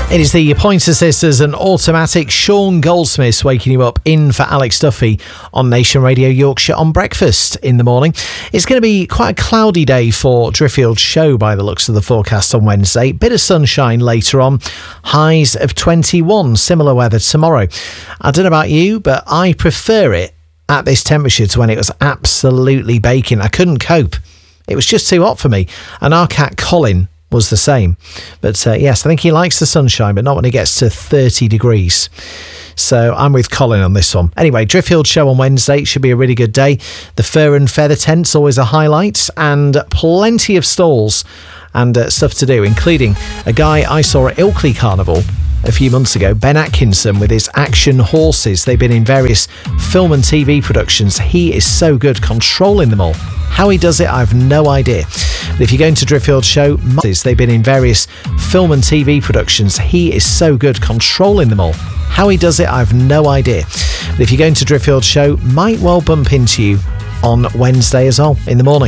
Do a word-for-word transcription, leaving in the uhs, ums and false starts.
It is the Pointer Sisters and Automatic. Sean Goldsmith waking you up in for Alex Duffy on Nation Radio Yorkshire on breakfast in the morning. It's going to be quite a cloudy day for Driffield Show by the looks of the forecast on Wednesday. Bit of sunshine later on. Highs of twenty-one. Similar weather tomorrow. I don't know about you, but I prefer it at this temperature to when it was absolutely baking. I couldn't cope. It was just too hot for me. And our cat Colin was the same. But uh, yes, I think he likes the sunshine, but not when it gets to thirty degrees. So I'm with Colin on this one. Anyway, Driffield Show on Wednesday should be a really good day. The fur and feather tent's always a highlight, and plenty of stalls and uh, stuff to do, including a guy I saw at Ilkley Carnival a few months ago, Ben Atkinson, with his action horses. They've been in various film and T V productions. He is so good controlling them all. How he does it, I've no idea. But if you're going to Driffield Show, they've been in various film and T V productions. He is so good controlling them all. How he does it, I've no idea. But if you're going to Driffield Show, might well bump into you on Wednesday as well in the morning.